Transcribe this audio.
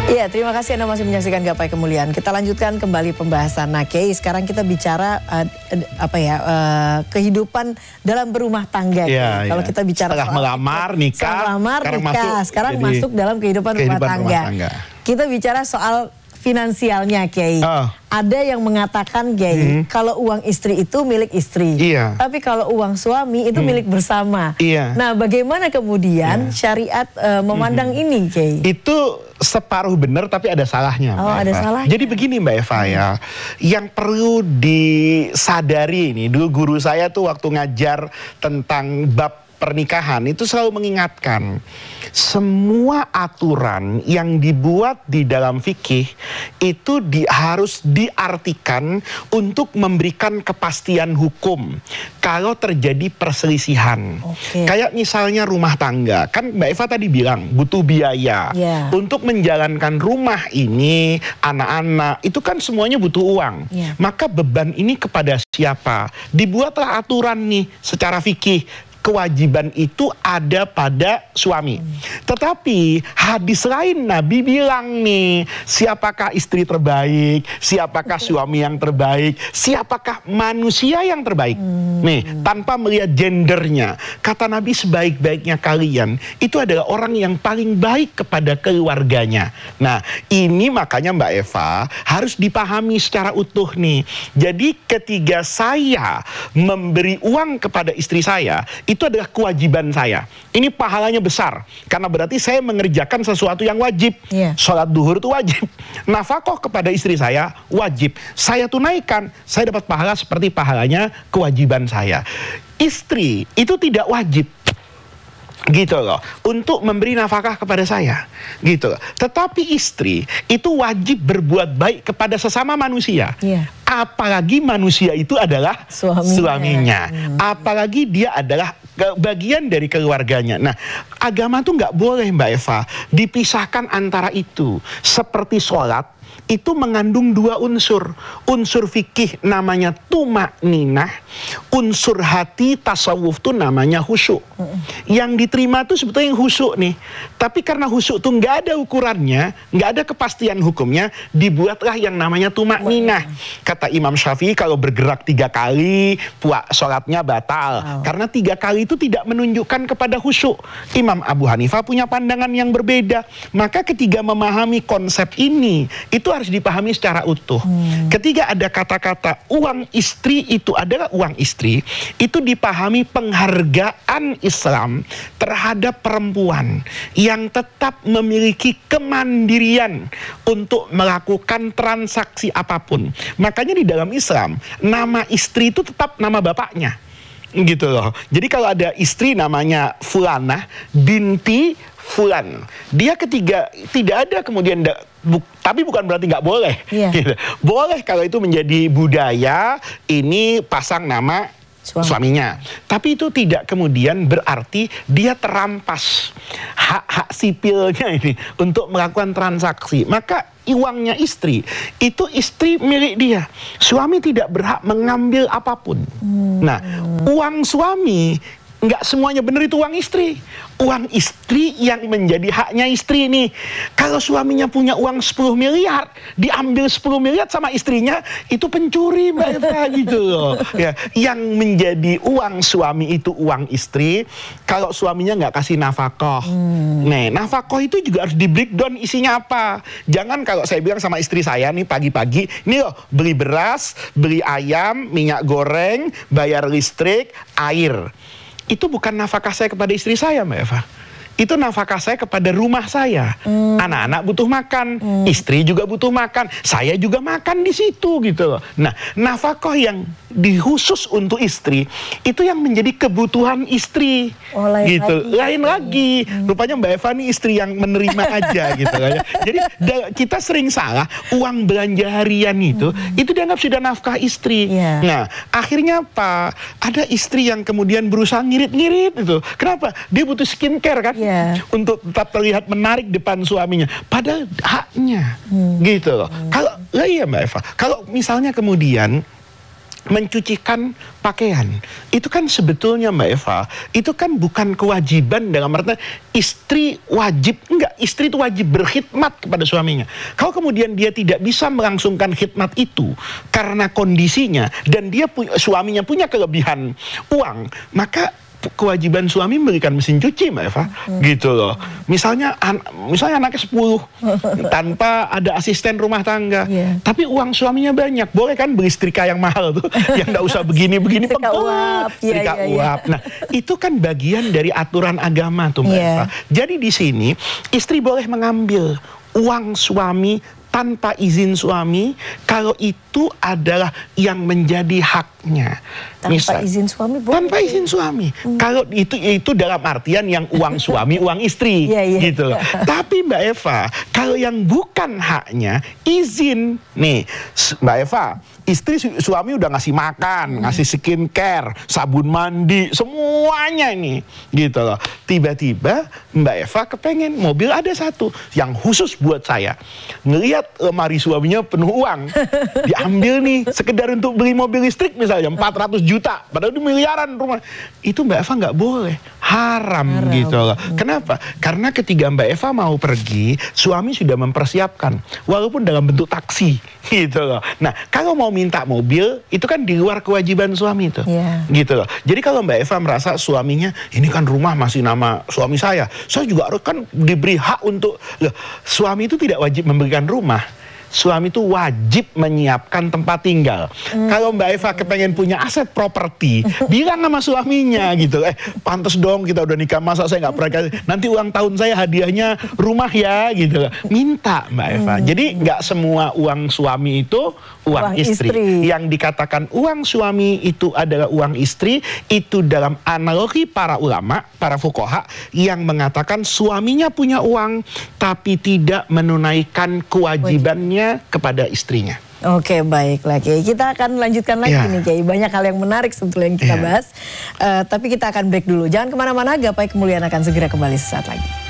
Iya, terima kasih Anda masih menyaksikan Gapai Kemuliaan. Kita lanjutkan kembali pembahasan. Nah, Kiai, sekarang kita bicara kehidupan dalam berumah tangga. Ya, kalau kita bicara setelah melamar, nikah, sekarang masuk dalam kehidupan rumah tangga. Kita bicara soal finansialnya, Kiai. Ada yang mengatakan, Kiai, kalau uang istri itu milik istri. Tapi kalau uang suami itu milik bersama. Nah, bagaimana kemudian syariat memandang ini, Kiai? Itu separuh benar tapi ada salahnya, Mbak Eva. Ada salahnya. Jadi begini, Mbak Eva ya. Yang perlu disadari ini, dulu guru saya tuh waktu ngajar tentang bab pernikahan itu selalu mengingatkan semua aturan yang dibuat di dalam fikih itu harus diartikan untuk memberikan kepastian hukum kalau terjadi perselisihan. Kayak misalnya rumah tangga, kan Mbak Eva tadi bilang butuh biaya untuk menjalankan rumah ini, anak-anak itu kan semuanya butuh uang. Maka beban ini kepada siapa? Dibuatlah aturan nih secara fikih. Kewajiban itu ada pada suami. Tetapi hadis lain Nabi bilang nih, siapakah istri terbaik, siapakah suami yang terbaik, siapakah manusia yang terbaik. Nih, tanpa melihat gendernya, kata Nabi sebaik-baiknya kalian itu adalah orang yang paling baik kepada keluarganya. Nah, ini makanya Mbak Eva harus dipahami secara utuh nih. Jadi ketika saya memberi uang kepada istri saya, itu adalah kewajiban saya. Ini pahalanya besar. Karena berarti saya mengerjakan sesuatu yang wajib. Sholat duhur itu wajib. Nafkah kepada istri saya wajib. Saya tunaikan. Saya dapat pahala seperti pahalanya kewajiban saya. Istri itu tidak wajib, gitu loh, untuk memberi nafkah kepada saya, gitu loh. Tetapi istri itu wajib berbuat baik kepada sesama manusia. Apalagi manusia itu adalah suaminya. Apalagi dia adalah bagian dari keluarganya. Nah, agama tuh nggak boleh, Mbak Eva, dipisahkan antara itu. Seperti sholat, itu mengandung dua unsur. Unsur fikih namanya tumakninah, unsur hati tasawuf tuh namanya khusyuk. Yang diterima tuh sebetulnya yang khusyuk nih. Tapi karena khusyuk tuh nggak ada ukurannya, nggak ada kepastian hukumnya, dibuatlah yang namanya tumakninah. Kata Imam Syafi'i, kalau bergerak 3 kali, sholatnya batal. Karena 3 kali itu tidak menunjukkan kepada khusyuk. Imam Abu Hanifah punya pandangan yang berbeda. Maka ketika memahami konsep ini, itu harus dipahami secara utuh. Ketika ada kata-kata uang istri itu adalah uang istri, itu dipahami penghargaan Islam terhadap perempuan yang tetap memiliki kemandirian untuk melakukan transaksi apapun. Makanya di dalam Islam, nama istri itu tetap nama bapaknya. Gitu loh. Jadi kalau ada istri namanya Fulanah binti Fulan, dia ketiga tidak ada kemudian tapi bukan berarti nggak boleh. Gitu. Boleh kalau itu menjadi budaya, ini pasang nama suaminya. Tapi itu tidak kemudian berarti dia terampas hak-hak sipilnya ini untuk melakukan transaksi. Maka uangnya istri, itu istri milik dia. Suami tidak berhak mengambil apapun. Nah, uang suami nggak semuanya benar itu uang istri. Uang istri yang menjadi haknya istri ini. Kalau suaminya punya uang 10 miliar, diambil 10 miliar sama istrinya, itu pencuri, Mbak Eva, gitu loh. Ya, yang menjadi uang suami itu uang istri, kalau suaminya nggak kasih nafkah. Nah, nafkah itu juga harus di breakdown isinya apa. Jangan kalau saya bilang sama istri saya nih pagi-pagi, nih loh, beli beras, beli ayam, minyak goreng, bayar listrik, air. Itu bukan nafkah saya kepada istri saya, Mbak Eva. Itu nafkah saya kepada rumah saya. Anak-anak butuh makan, istri juga butuh makan, saya juga makan di situ, gitu loh. Nah, nafkah yang khusus untuk istri itu yang menjadi kebutuhan istri, lain lagi. Rupanya Mbak Eva nih istri yang menerima aja, gitu kan. Jadi kita sering salah, uang belanja harian itu dianggap sudah nafkah istri. Nah, akhirnya apa? Ada istri yang kemudian berusaha ngirit-ngirit itu. Kenapa? Dia butuh skincare kan? Untuk tetap terlihat menarik depan suaminya, padahal haknya, gitu loh. Kalau Mbak Eva, kalau misalnya kemudian mencucikan pakaian. Itu kan sebetulnya Mbak Eva, itu kan bukan kewajiban dalam artian istri wajib, enggak, istri itu wajib berkhidmat kepada suaminya. Kalau kemudian dia tidak bisa melangsungkan khidmat itu karena kondisinya dan dia suaminya punya kelebihan uang, maka kewajiban suami memberikan mesin cuci Mbak Eva, gitu loh. Misalnya anaknya 10 tanpa ada asisten rumah tangga, tapi uang suaminya banyak, boleh kan beli setrika yang mahal tuh, yang nggak usah begini-begini, setrika uap, uap. Nah, itu kan bagian dari aturan agama tuh Mbak Eva. Jadi di sini istri boleh mengambil uang suami tanpa izin suami kalau itu adalah yang menjadi haknya. Tanpa izin suami boleh. Tanpa izin suami. Kalau itu dalam artian yang uang suami, uang istri, gitu loh. Tapi Mbak Eva, kalau yang bukan haknya, izin. Nih, Mbak Eva, istri suami udah ngasih makan, ngasih skincare, sabun mandi, semuanya ini, gitu loh. Tiba-tiba Mbak Eva kepengen mobil ada satu yang khusus buat saya. Ngelihat lemari suaminya penuh uang, diambil nih sekedar untuk beli mobil listrik misalnya 400 juta, padahal itu miliaran rumah. Itu Mbak Eva nggak boleh, haram gitu loh. Kenapa? Karena ketika Mbak Eva mau pergi, suami sudah mempersiapkan, walaupun dalam bentuk taksi, gitu loh. Nah, kalau mau minta mobil, itu kan di luar kewajiban suami itu, gitu loh. Jadi kalau Mbak Eva merasa suaminya, ini kan rumah masih nama suami saya juga harus kan diberi hak untuk, loh, suami itu tidak wajib memberikan rumah. Suami itu wajib menyiapkan tempat tinggal. Kalau Mbak Eva kepengen punya aset properti, bilang sama suaminya gitu, pantes dong kita udah nikah, masa saya nggak pernah kasih, nanti ulang tahun saya hadiahnya rumah ya, gitu. Minta Mbak Eva. Jadi nggak semua uang suami itu uang istri. Yang dikatakan uang suami itu adalah uang istri, itu dalam analogi para ulama, para fuqaha yang mengatakan suaminya punya uang tapi tidak menunaikan kewajibannya kepada istrinya. Oke, baiklah Kiai. Kita akan lanjutkan lagi nih Kiai. Banyak hal yang menarik sebetulnya yang kita bahas. Tapi kita akan break dulu. Jangan kemana-mana, Gapai Kemuliaan akan segera kembali sesaat lagi.